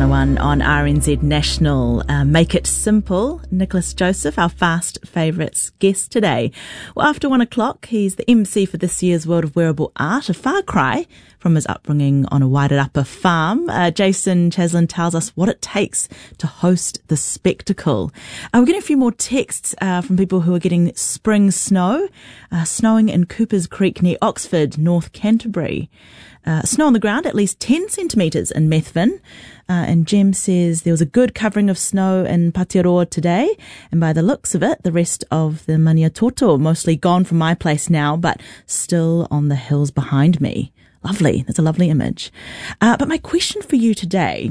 101 on RNZ National. Make it simple. Nicholas Joseph, our fast favourites guest today. Well, after 1 o'clock, he's the MC for this year's World of Wearable Art, a far cry from his upbringing on a Wairarapa farm. Jason Chaslin tells us what it takes to host the spectacle. We're getting a few more texts from people who are getting spring snow, snowing in Coopers Creek near Oxford, North Canterbury. Snow on the ground, at least 10 centimetres in Methven. And Jem says there was a good covering of snow in Patearoa today. And by the looks of it, the rest of the Maniatoto mostly gone from my place now, but still on the hills behind me. Lovely. That's a lovely image. But my question for you today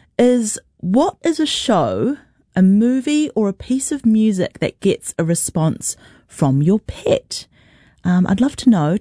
is, what is a show, a movie, or a piece of music that gets a response from your pet? I'd love to know,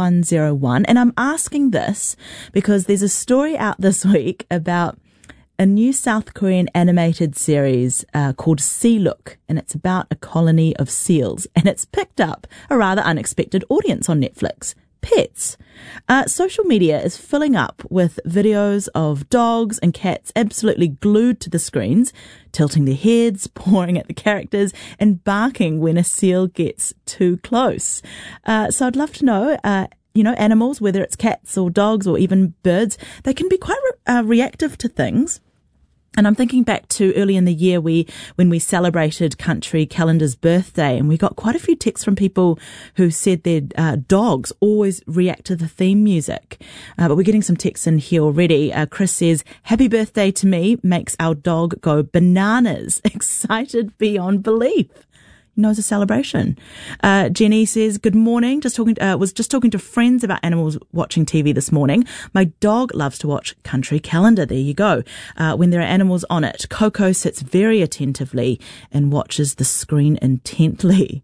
2101. And I'm asking this because there's a story out this week about a new South Korean animated series called Sea Look, and it's about a colony of seals, and it's picked up a rather unexpected audience on Netflix. Pets. Social media is filling up with videos of dogs and cats absolutely glued to the screens, tilting their heads, pawing at the characters, and barking when a seal gets too close. So I'd love to know, animals, whether it's cats or dogs or even birds, they can be quite reactive to things. And I'm thinking back to early in the year when we celebrated Country Calendar's birthday, and we got quite a few texts from people who said their dogs always react to the theme music. But we're getting some texts in here already. Chris says, "Happy birthday to me makes our dog go bananas, excited beyond belief." Knows a celebration. Jenny says, "Good morning. Was just talking to friends about animals watching TV this morning. My dog loves to watch Country Calendar." There you go. When there are animals on it, Coco sits very attentively and watches the screen intently.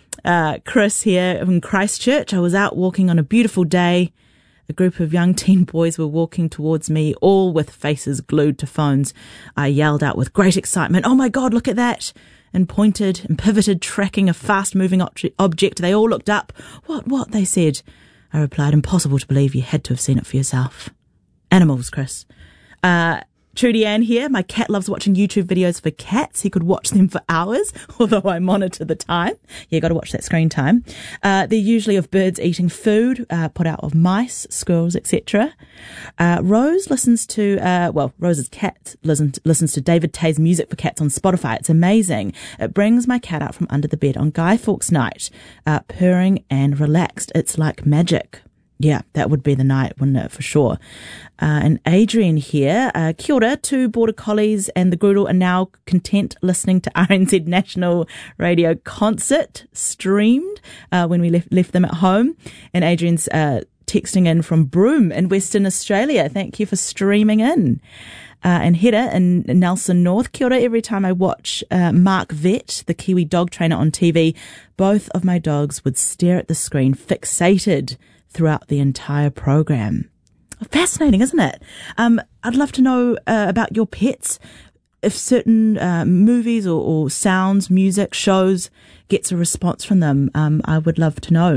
Chris here in Christchurch. I was out walking on a beautiful day. A group of young teen boys were walking towards me, all with faces glued to phones. I yelled out with great excitement, "Oh my God, look at that!" and pointed and pivoted, tracking a fast-moving object. They all looked up. What? They said. I replied, "Impossible to believe, you had to have seen it for yourself." Animals, Chris. Trudy Ann here. My cat loves watching YouTube videos for cats. He could watch them for hours, although I monitor the time. Yeah, got to watch that screen time. They're usually of birds eating food, put out of mice, squirrels, etc. Rose listens to, Rose's cat listens to David Tay's music for cats on Spotify. It's amazing. It brings my cat out from under the bed on Guy Fawkes night, purring and relaxed. It's like magic. Yeah, that would be the night, wouldn't it, for sure. And Adrian here, kia ora, 2 border collies and the Groodle are now content listening to RNZ National Radio concert streamed when we left them at home. And Adrian's texting in from Broome in Western Australia. Thank you for streaming in. And Hedda in Nelson North, kia ora. Every time I watch Mark Vett, the Kiwi dog trainer on TV, both of my dogs would stare at the screen fixated throughout the entire program. Fascinating, isn't it? I'd love to know about your pets. If certain movies or sounds, music, shows gets a response from them, I would love to know.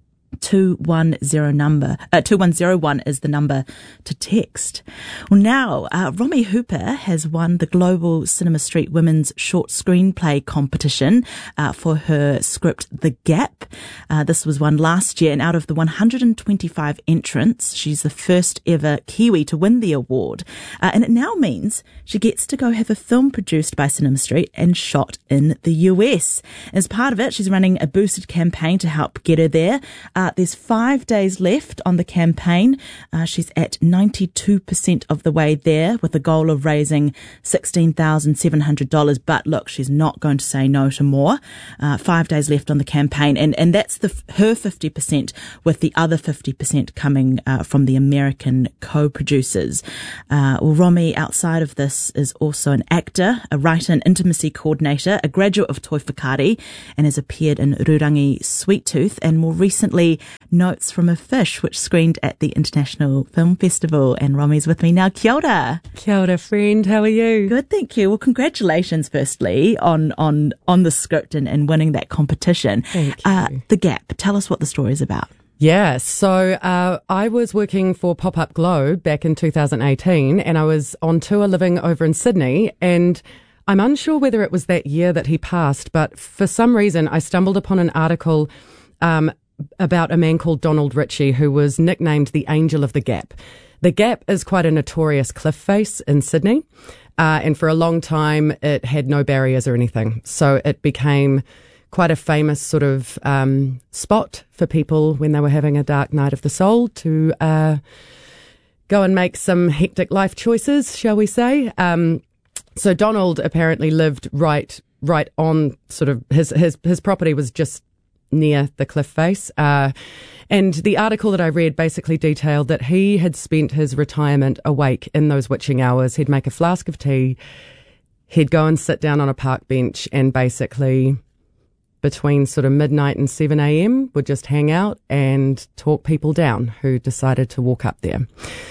2101 is the number to text. Well, now, Romy Hooper has won the Global Cinema Street Women's Short Screenplay Competition for her script The Gap. This was won last year, and out of the 125 entrants, she's the first ever Kiwi to win the award. And it now means she gets to go have a film produced by Cinema Street and shot in the US. As part of it, she's running a boosted campaign to help get her there. There's 5 days left on the campaign. She's at 92% of the way there with a goal of raising $16,700. But look, she's not going to say no to more. 5 days left on the campaign. And that's her 50% with the other 50% coming from the American co-producers. Romy, outside of this, is also an actor, a writer and intimacy coordinator, a graduate of Toi Whakaari, and has appeared in Rurangi Sweet Tooth, and more recently Notes from a Fish, which screened at the International Film Festival. And Romy's with me now. Kia ora. Kia ora, friend. How are you? Good, thank you. Well, congratulations, firstly, on the script and winning that competition. Thank you. The Gap. Tell us what the story is about. Yeah, so I was working for Pop-Up Globe back in 2018, and I was on tour living over in Sydney, and I'm unsure whether it was that year that he passed, but for some reason I stumbled upon an article about a man called Donald Ritchie, who was nicknamed the Angel of the Gap. The Gap is quite a notorious cliff face in Sydney, and for a long time it had no barriers or anything, so it became quite a famous sort of spot for people when they were having a dark night of the soul to go and make some hectic life choices, shall we say. So Donald apparently lived right on sort of his property was just near the cliff face. And the article that I read basically detailed that he had spent his retirement awake in those witching hours. He'd make a flask of tea, he'd go and sit down on a park bench, and basically between sort of midnight and 7 a.m. would just hang out and talk people down who decided to walk up there.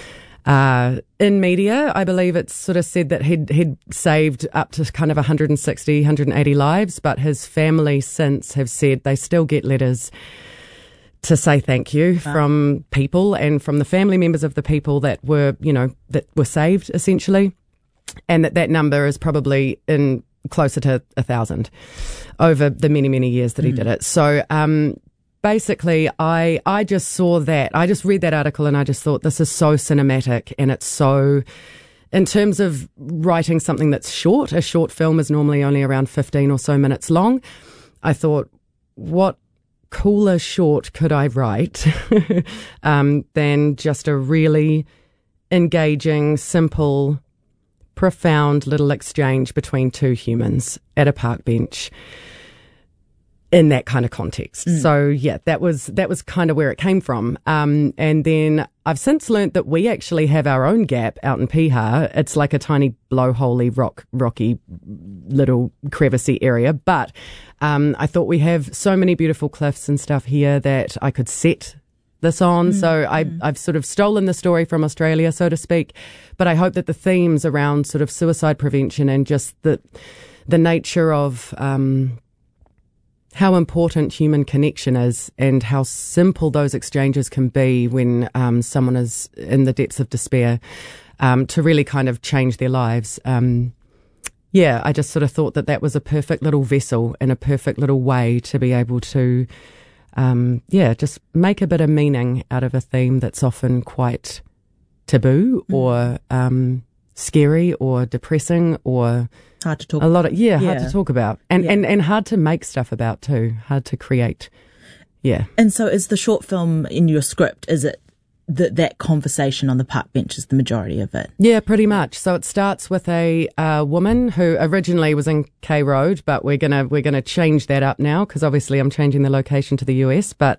In media, I believe it's sort of said that he'd saved up to kind of 160, 180 lives, but his family since have said they still get letters to say thank you from people and from the family members of the people that were, that were saved essentially. And that number is probably in closer to 1,000 over the many, many years that he did it. So, basically, I just saw that. I just read that article and I just thought this is so cinematic, and it's so, in terms of writing something that's short, a short film is normally only around 15 or so minutes long. I thought, what cooler short could I write than just a really engaging, simple, profound little exchange between two humans at a park bench in that kind of context. So yeah, that was kind of where it came from. And then I've since learnt that we actually have our own gap out in Piha. It's like a tiny blowholey rocky little crevicey area. But I thought we have so many beautiful cliffs and stuff here that I could set this on. So I've sort of stolen the story from Australia, so to speak. But I hope that the themes around sort of suicide prevention and just the nature of how important human connection is and how simple those exchanges can be when someone is in the depths of despair, to really kind of change their lives. I just sort of thought that was a perfect little vessel and a perfect little way to be able to just make a bit of meaning out of a theme that's often quite taboo or scary or depressing or hard to talk a lot of hard to talk about and hard to make stuff about too, hard to create. And so is the short film in your script, is it that conversation on the park bench is the majority of it? Yeah, pretty much. So it starts with a woman who originally was in K Road, but we're gonna change that up now because obviously I'm changing the location to the US. But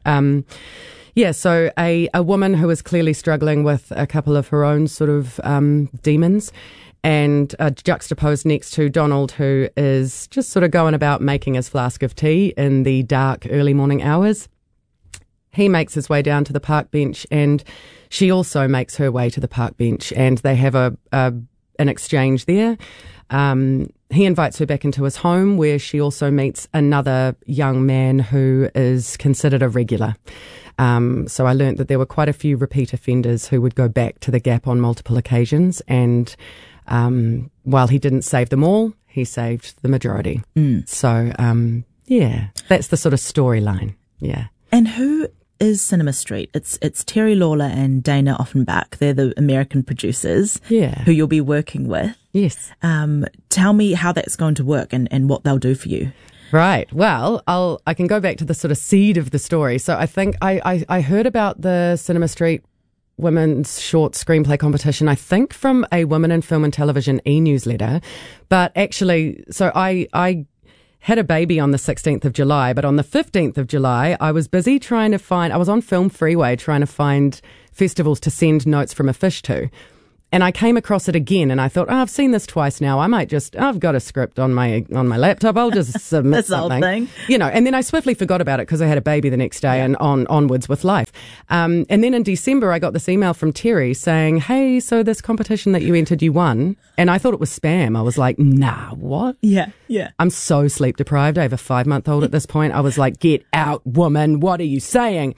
so a woman who is clearly struggling with a couple of her own sort of demons, and juxtaposed next to Donald, who is just sort of going about making his flask of tea in the dark early morning hours. He makes his way down to the park bench, and she also makes her way to the park bench, and they have an exchange there. He invites her back into his home, where she also meets another young man who is considered a regular. So I learnt that there were quite a few repeat offenders who would go back to the Gap on multiple occasions, and while he didn't save them all, he saved the majority. So that's the sort of storyline. Yeah. And who is Cinema Street? It's Terry Lawler and Dana Offenbach. They're the American producers who you'll be working with. Yes. Tell me how that's going to work and what they'll do for you. Right. Well, I can go back to the sort of seed of the story. So I think I heard about the Cinema Street Women's Short Screenplay Competition, I think from a Women in Film and Television e-newsletter. But actually, so I had a baby on the 16th of July, but on the 15th of July, I was busy I was on Film Freeway trying to find festivals to send notes from a fish to. And I came across it again, and I thought, I've seen this twice now. I've got a script on my laptop. I'll just submit this something. Old thing. And then I swiftly forgot about it because I had a baby the next day and onwards with life. And then in December, I got this email from Terry saying, hey, so this competition that you entered, you won. And I thought it was spam. I was like, nah, what? Yeah. I'm so sleep deprived. I have a 5-month-old at this point. I was like, get out, woman. What are you saying?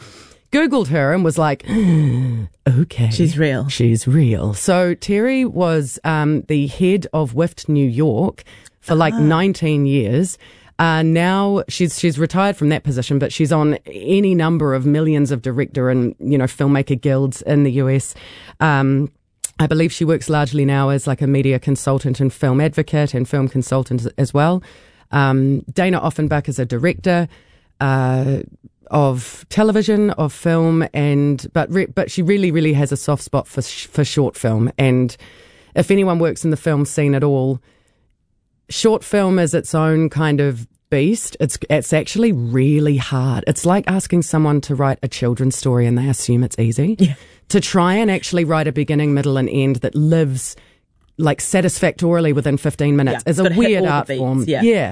Googled her and was like, okay. She's real. She's real. So Terry was the head of WIFT New York for like 19 years. Now she's retired from that position, but she's on any number of millions of director and, filmmaker guilds in the US. I believe she works largely now as like a media consultant and film advocate and film consultant as well. Dana Offenbach is a director of television, of film, but she really, really has a soft spot for short film. And if anyone works in the film scene at all, short film is its own kind of beast. It's actually really hard. It's like asking someone to write a children's story and they assume it's easy. Yeah. To try and actually write a beginning, middle, and end that lives like satisfactorily within 15 minutes is a weird art form. Yeah.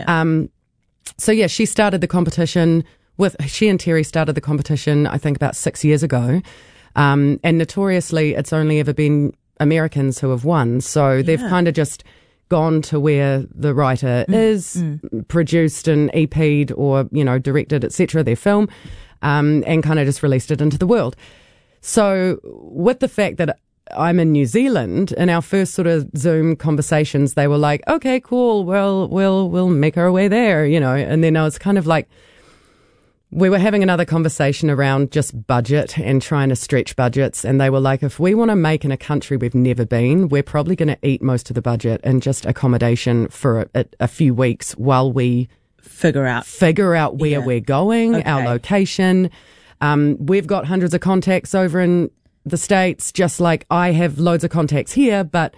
So she started the competition she and Terry started the competition, I think about 6 years ago. And notoriously, it's only ever been Americans who have won. So they've kind of just gone to where the writer is, produced and EP'd or, directed, etc., their film, and kind of just released it into the world. So with the fact that I'm in New Zealand, in our first sort of Zoom conversations, they were like, okay, cool, well, we'll make our way there, and then I was kind of like, we were having another conversation around just budget and trying to stretch budgets. And they were like, if we want to make in a country we've never been, we're probably going to eat most of the budget and just accommodation for a few weeks while we figure out where we're going, our location. We've got hundreds of contacts over in the States, just like I have loads of contacts here, but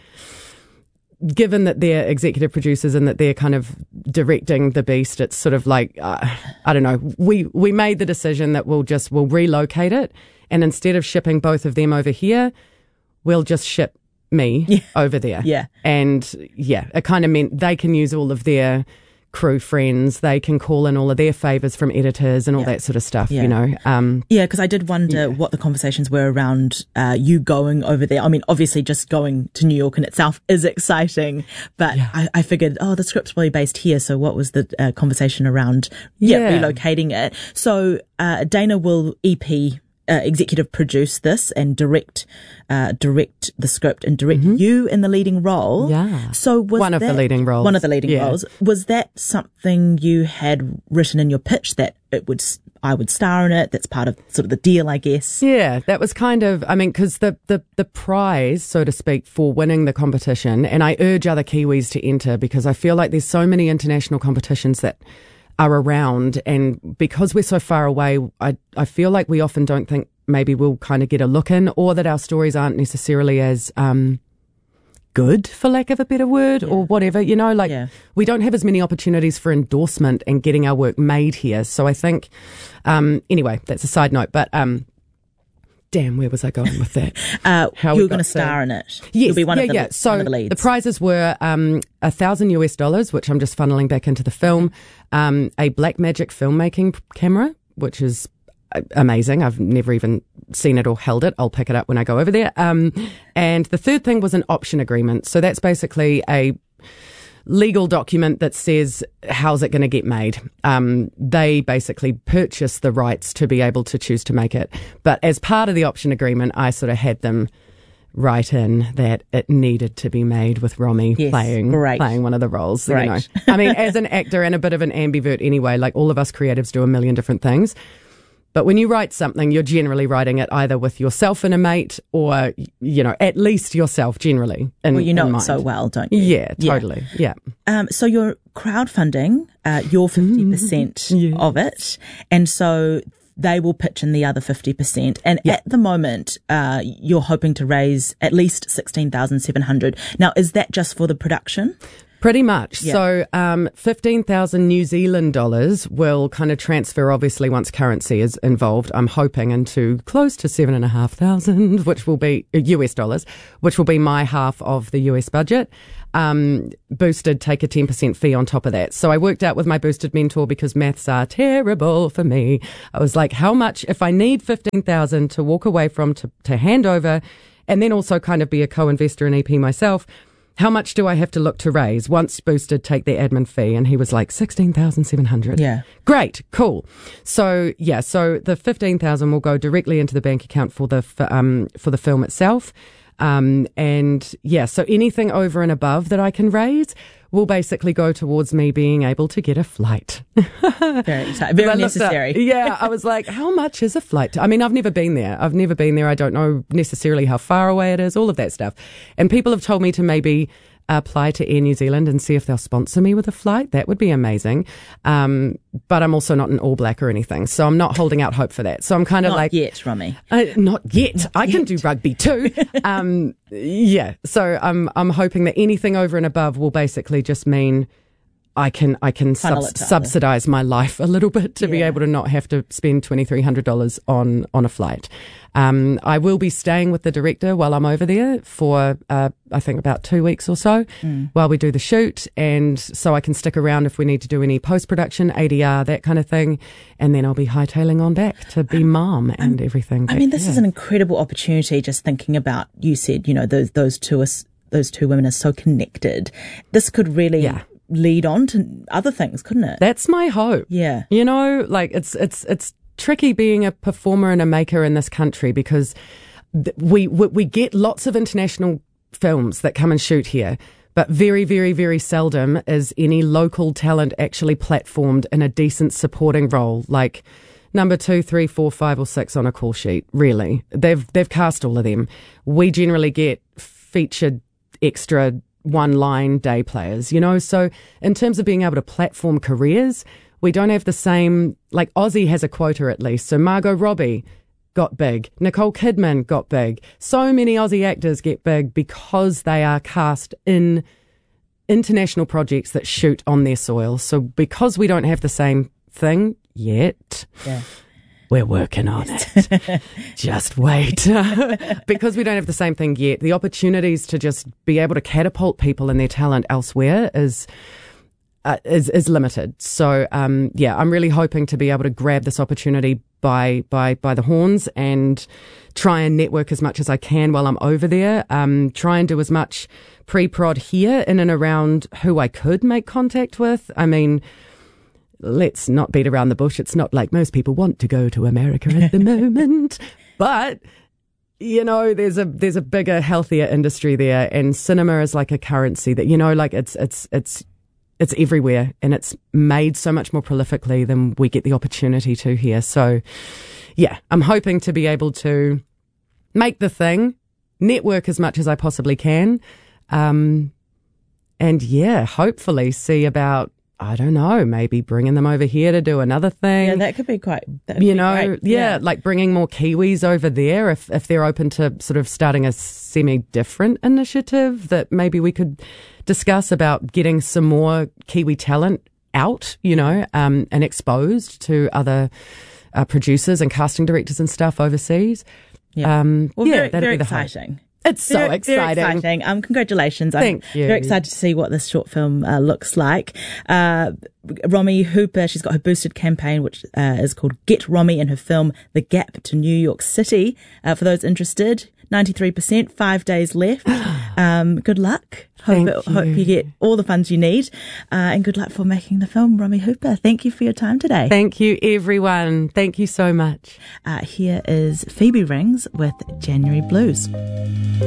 given that they're executive producers and that they're kind of directing the beast, it's sort of like, I don't know, we made the decision that we'll relocate it, and instead of shipping both of them over here, we'll just ship me over there. Yeah. And it kind of meant they can use all of their crew friends, they can call in all of their favours from editors and all that sort of stuff, because I did wonder what the conversations were around you going over there. I mean, obviously just going to New York in itself is exciting, but I figured, the script's probably based here, so what was the conversation around relocating it? So Dana will executive produce this and direct the script and direct you in the leading role. Yeah. So was one of the leading roles. One of the leading roles. Was that something you had written in your pitch that I would star in it? That's part of sort of the deal, I guess. Yeah, that was kind of, because the prize, so to speak, for winning the competition, and I urge other Kiwis to enter because I feel like there's so many international competitions that are around, and because we're so far away, I feel like we often don't think maybe we'll kind of get a look in, or that our stories aren't necessarily as good, for lack of a better word, or whatever, we don't have as many opportunities for endorsement and getting our work made here. So I think, anyway, that's a side note, but damn, where was I going with that? You were going to star in it. Yes, you'll be one of the leads. The prizes were $1,000 which I'm just funneling back into the film, a Blackmagic filmmaking camera, which is amazing. I've never even seen it or held it. I'll pick it up when I go over there. And the third thing was an option agreement. So that's basically a legal document that says how's it going to get made. They basically purchase the rights to be able to choose to make it. But as part of the option agreement, I sort of had them write in that it needed to be made with Romy playing one of the roles. Great. As an actor and a bit of an ambivert anyway, like all of us creatives do a million different things. But when you write something, you're generally writing it either with yourself and a mate or, at least yourself generally. It so well, don't you? Yeah, totally. Yeah. So you're crowdfunding your 50% of it. And so they will pitch in the other 50%. And at the moment, you're hoping to raise at least $16,700. Now, is that just for the production? Pretty much. Yeah. So 15,000 New Zealand dollars will kind of transfer, obviously, once currency is involved. I'm hoping into close to 7,500, which will be US dollars, which will be my half of the US budget. Boosted take a 10% fee on top of that. So I worked out with my Boosted mentor, because maths are terrible for me. I was like, how much, if I need 15,000 to walk away from to hand over, and then also kind of be a co-investor in EP myself, how much do I have to look to raise? Once boosted, take their admin fee. And he was like, 16,700. Yeah. Great. Cool. So the 15,000 will go directly into the bank account for the film itself. So anything over and above that I can raise will basically go towards me being able to get a flight. Very exciting. Very necessary. I was like, how much is a flight? I mean, I've never been there. I don't know necessarily how far away it is, all of that stuff. And people have told me to maybe apply to Air New Zealand and see if they'll sponsor me with a flight. That would be amazing. But I'm also not an All Black or anything, so I'm not holding out hope for that. So I'm kind of not yet, Romy. Not yet. I can do rugby too. So I'm hoping that anything over and above will basically just mean I can subsidize my life a little bit to be able to not have to spend $2,300 on a flight. I will be staying with the director while I'm over there for I think about 2 weeks or so while we do the shoot, and so I can stick around if we need to do any post-production, ADR, that kind of thing, and then I'll be hightailing on back to be mom and everything. I mean, this is an incredible opportunity. Just thinking about, you said, those two women are so connected. This could really lead on to other things, couldn't it? That's my hope. Yeah. It's tricky being a performer and a maker in this country because we get lots of international films that come and shoot here, but very, very, very seldom is any local talent actually platformed in a decent supporting role, like number 2, 3, 4, 5 or 6 on a call sheet. Really, they've cast all of them. We generally get featured extra one-line day players, so in terms of being able to platform careers, we don't have the same, like Aussie has a quota at least. So Margot Robbie got big. Nicole Kidman got big. So many Aussie actors get big because they are cast in international projects that shoot on their soil. So because we don't have the same thing yet, we're working on it. Just wait. Because we don't have the same thing yet, the opportunities to just be able to catapult people and their talent elsewhere is limited. So, I'm really hoping to be able to grab this opportunity by the horns and try and network as much as I can while I'm over there. Try and do as much pre-prod here in and around who I could make contact with. I mean, let's not beat around the bush. It's not like most people want to go to America at the moment, but there's a bigger, healthier industry there, and cinema is like a currency that, it's everywhere, and it's made so much more prolifically than we get the opportunity to here. So, I'm hoping to be able to make the thing, network as much as I possibly can, and hopefully see about, I don't know, maybe bringing them over here to do another thing. Yeah, that could be great. Like bringing more Kiwis over there if they're open to sort of starting a semi-different initiative that maybe we could discuss about getting some more Kiwi talent out, and exposed to other producers and casting directors and stuff overseas. Very, that'd very be the exciting. It's so exciting. Very exciting. Congratulations. Thank you. Very excited to see what this short film looks like. Romy Hooper, she's got her boosted campaign, which is called Get Romy, and her film The Gap to New York City. For those interested, 93%, 5 days left. Good luck. Hope you get all the funds you need. And good luck for making the film, Romy Hooper. Thank you for your time today. Thank you, everyone. Thank you so much. Here is Phoebe Rings with January Blues.